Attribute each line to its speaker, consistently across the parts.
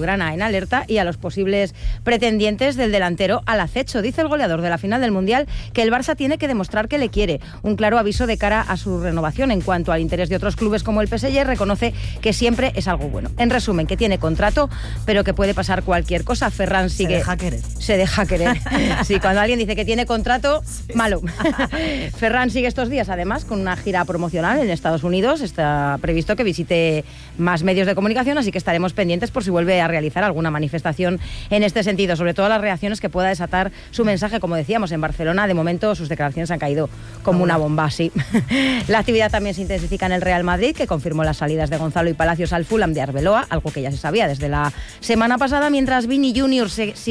Speaker 1: azulgrana en alerta y a los posibles pretendientes del delantero al acecho. Dice el goleador de la final del Mundial que el Barça tiene que demostrar que le quiere. Un claro aviso de cara a su renovación. En cuanto al interés de otros clubes como el PSG, reconoce que siempre es algo bueno. En resumen, que tiene contrato, pero que puede pasar cualquier cosa. Ferran sigue... Se deja querer. Sí, cuando alguien dice que tiene contrato, sí. Malo. Ferran sigue estos días, además, con una gira promocional en Estados Unidos. Está previsto que visite más medios de comunicación, así que estaremos pendientes por si vuelve a realizar alguna manifestación en este sentido, sobre todo las reacciones que pueda desatar su mensaje. Como decíamos, en Barcelona, de momento, sus declaraciones han caído como una bomba, sí. La actividad también se intensifica en el Real Madrid, que confirmó las salidas de Gonzalo y Palacios al Fulham de Arbeloa, algo que ya se sabía desde la semana pasada, mientras Vini Junior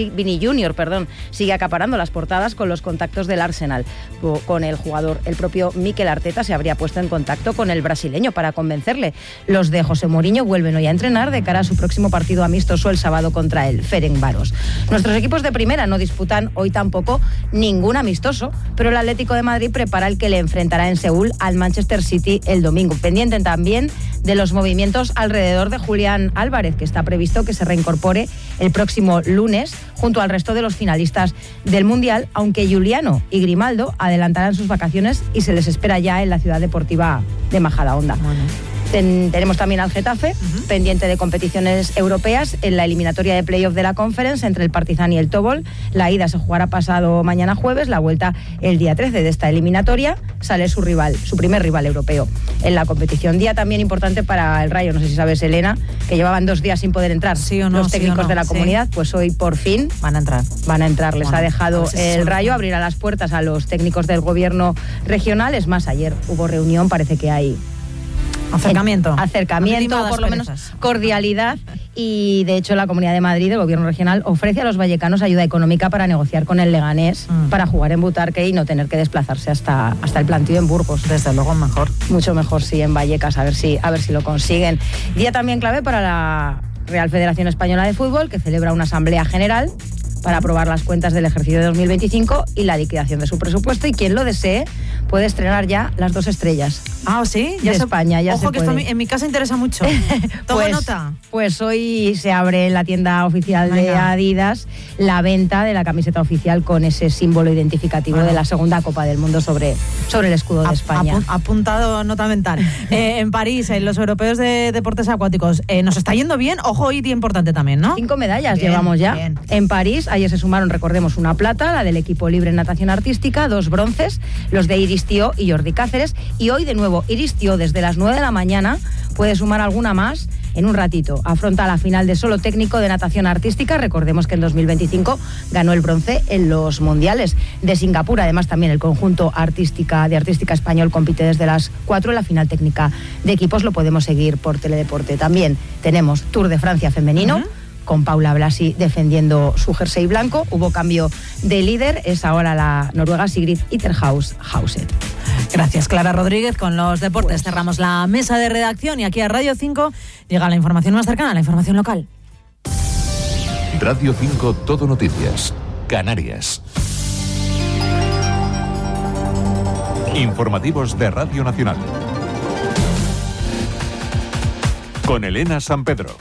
Speaker 1: sigue acaparando las portadas con los contactos del Arsenal. Con el jugador, el propio Mikel Arteta se habría puesto en contacto con el brasileño para convencerle. Los de José Mourinho vuelven hoy a entrenar de cara a su próximo partido amistoso el sábado contra el Ferencváros. Nuestros equipos de primera no disputan hoy tampoco ningún amistoso, pero el Atlético de Madrid prepara el que le enfrentará en Seúl al Manchester City el domingo. Pendiente también de los movimientos alrededor de Julián Álvarez, que está previsto que se reincorpore el próximo lunes junto al resto de los finalistas del Mundial, aunque Juliano y Grimaldo adelantarán sus vacaciones y se les espera ya en la ciudad deportiva de Majadahonda. Bueno. Tenemos también al Getafe, pendiente de competiciones europeas en la eliminatoria de playoff de la Conference entre el Partizan y el Tobol. La ida se jugará pasado mañana jueves, la vuelta el día 13 de esta eliminatoria. Sale su primer rival europeo en la competición. Día también importante para el Rayo, no sé si sabes, Elena, que llevaban 2 días sin poder entrar.
Speaker 2: Sí o no,
Speaker 1: los técnicos de la comunidad, pues hoy por fin
Speaker 2: van a entrar.
Speaker 1: Les ha dejado el Rayo, abrirá las puertas a los técnicos del gobierno regional. Es más, ayer hubo reunión, parece que hay
Speaker 2: Acercamiento,
Speaker 1: por lo menos cordialidad, y de hecho la Comunidad de Madrid, el Gobierno regional, ofrece a los vallecanos ayuda económica para negociar con el Leganés para jugar en Butarque y no tener que desplazarse hasta el plantío en Burgos.
Speaker 2: Desde luego mejor.
Speaker 1: Mucho mejor, sí, en Vallecas, a ver si lo consiguen. Día también clave para la Real Federación Española de Fútbol, que celebra una asamblea general para aprobar las cuentas del ejercicio de 2025 y la liquidación de su presupuesto, y quien lo desee puede estrenar ya las 2 estrellas.
Speaker 2: Ah, ¿sí?
Speaker 1: Ya de España, ya
Speaker 2: ojo,
Speaker 1: se puede.
Speaker 2: Ojo, que en mi casa interesa mucho. Toma nota.
Speaker 1: Pues hoy se abre en la tienda oficial de Adidas la venta de la camiseta oficial con ese símbolo identificativo de la segunda Copa del Mundo sobre el escudo de España.
Speaker 2: Apuntado, nota mental. En París, en los europeos de deportes acuáticos, nos está yendo bien. Ojo, hoy día importante también, ¿no?
Speaker 1: 5 medallas llevamos ya. Bien. En París, ayer se sumaron, recordemos, una plata, la del equipo libre en natación artística, 2 bronces, los de Iris Tió y Jordi Cáceres, y hoy de nuevo Iris Tió desde las 9 de la mañana puede sumar alguna más en un ratito. Afronta la final de solo técnico de natación artística. Recordemos que en 2025 ganó el bronce en los mundiales de Singapur. Además, también el conjunto de artística español compite desde las 4 en la final técnica de equipos. Lo podemos seguir por Teledeporte. También tenemos Tour de Francia femenino, con Paula Blasi defendiendo su jersey blanco. Hubo cambio de líder, es ahora la noruega Sigrid Itterhausen.
Speaker 2: Gracias, Clara Rodríguez. Con los deportes cerramos la mesa de redacción y aquí a Radio 5 llega la información más cercana, la información local.
Speaker 3: Radio 5 Todo Noticias, Canarias. Informativos de Radio Nacional. Con Elena San Pedro.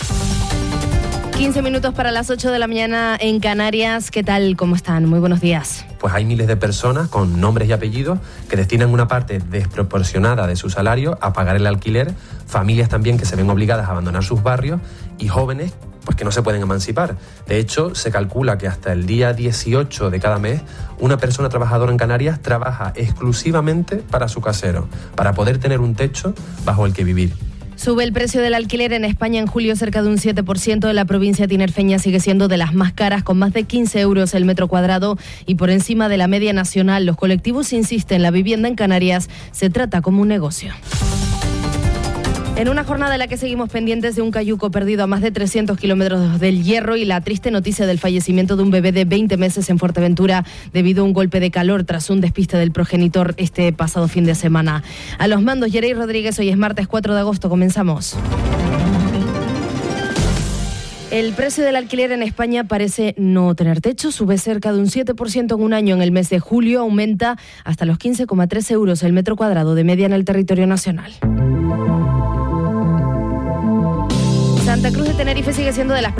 Speaker 4: 15 minutos para las 8 de la mañana en Canarias. ¿Qué tal? ¿Cómo están? Muy buenos días.
Speaker 5: Pues hay miles de personas con nombres y apellidos que destinan una parte desproporcionada de su salario a pagar el alquiler, familias también que se ven obligadas a abandonar sus barrios y jóvenes pues que no se pueden emancipar. De hecho, se calcula que hasta el día 18 de cada mes una persona trabajadora en Canarias trabaja exclusivamente para su casero, para poder tener un techo bajo el que vivir.
Speaker 4: Sube el precio del alquiler en España en julio cerca de un 7%. La provincia tinerfeña sigue siendo de las más caras, con más de 15 euros el metro cuadrado y por encima de la media nacional. Los colectivos insisten, la vivienda en Canarias se trata como un negocio. En una jornada en la que seguimos pendientes de un cayuco perdido a más de 300 kilómetros del Hierro y la triste noticia del fallecimiento de un bebé de 20 meses en Fuerteventura debido a un golpe de calor tras un despiste del progenitor este pasado fin de semana. A los mandos, Yerey Rodríguez. Hoy es martes 4 de agosto. Comenzamos. El precio del alquiler en España parece no tener techo, sube cerca de un 7% en un año. En el mes de julio aumenta hasta los 15,3 euros el metro cuadrado de media en el territorio nacional. Santa Cruz de Tenerife sigue siendo de las